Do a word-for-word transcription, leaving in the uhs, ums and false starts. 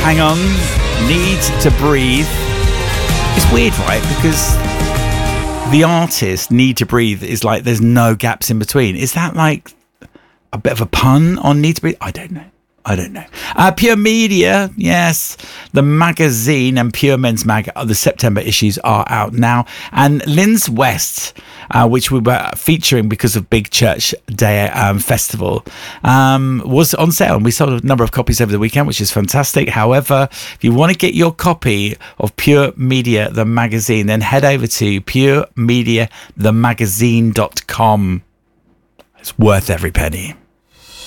Hang On, Need to Breathe. It's weird, right? Because the artist, Need to Breathe, is like there's no gaps in between. Is that like a bit of a pun on Need to Breathe? I don't know. I don't know. Uh, Pure Media, yes. The magazine and Pure Men's Mag, the September issues are out now. And Lynn's West, uh, which we were featuring because of Big Church Day um, Festival, um, was on sale. And we sold a number of copies over the weekend, which is fantastic. However, if you want to get your copy of Pure Media, the magazine, then head over to pure media the magazine dot com. It's worth every penny.